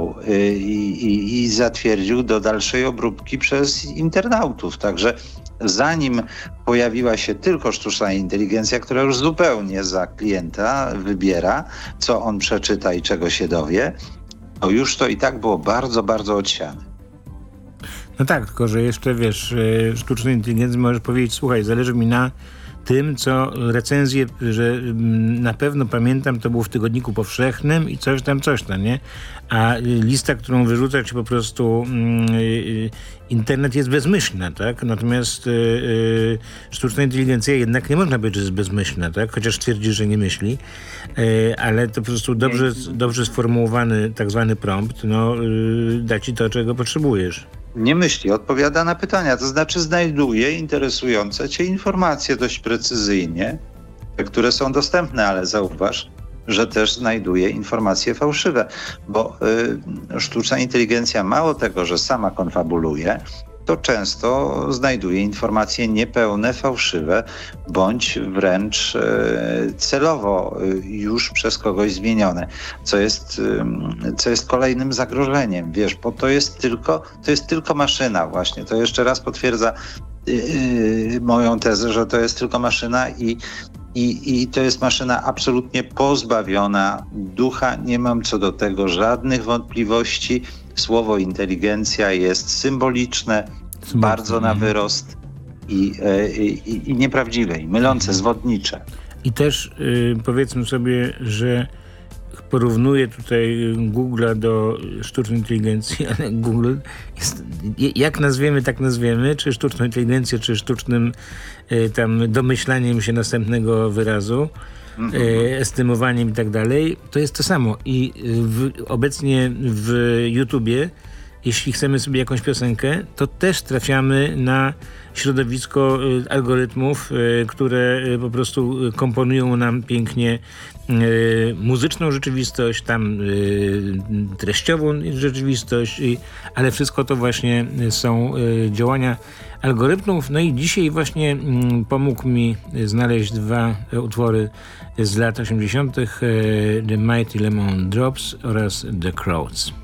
odebrał i zatwierdził do dalszej obróbki przez internautów. Także zanim pojawiła się tylko sztuczna inteligencja, która już zupełnie za klienta wybiera, co on przeczyta i czego się dowie, to już to i tak było bardzo, bardzo odsiane. No tak, tylko że jeszcze wiesz, sztucznej inteligencji możesz powiedzieć, słuchaj, zależy mi na tym, co recenzję, że na pewno pamiętam, to było w Tygodniku Powszechnym i coś tam, nie? A lista, którą wyrzuca ci po prostu internet jest bezmyślna, tak? Natomiast sztuczna inteligencja jednak nie można powiedzieć, że jest bezmyślna, tak? Chociaż twierdzi, że nie myśli, ale to po prostu dobrze sformułowany tak zwany prompt, da ci to, czego potrzebujesz. Nie myśli, odpowiada na pytania, to znaczy znajduje interesujące cię informacje dość precyzyjnie, te, które są dostępne, ale zauważ, że też znajduje informacje fałszywe, bo sztuczna inteligencja mało tego, że sama konfabuluje, to często znajduje informacje niepełne, fałszywe, bądź wręcz celowo już przez kogoś zmienione, co jest kolejnym zagrożeniem, wiesz, bo to jest tylko maszyna właśnie. To jeszcze raz potwierdza moją tezę, że to jest tylko maszyna i to jest maszyna absolutnie pozbawiona ducha. Nie mam co do tego żadnych wątpliwości. Słowo inteligencja jest symboliczne, bardzo na wyrost i nieprawdziwe, i mylące, zwodnicze. I też powiedzmy sobie, że porównuję tutaj Google'a do sztucznej inteligencji, ale Google jest, jak nazwiemy, tak nazwiemy, czy sztuczną inteligencję, czy sztucznym tam domyślaniem się następnego wyrazu, estymowaniem i tak dalej, to jest to samo. I obecnie w YouTubie, jeśli chcemy sobie jakąś piosenkę, to też trafiamy na środowisko algorytmów, które po prostu komponują nam pięknie muzyczną rzeczywistość, tam treściową rzeczywistość, ale wszystko to właśnie są działania algorytmów. No i dzisiaj właśnie pomógł mi znaleźć dwa utwory z lat 80. The Mighty Lemon Drops oraz The Crowds.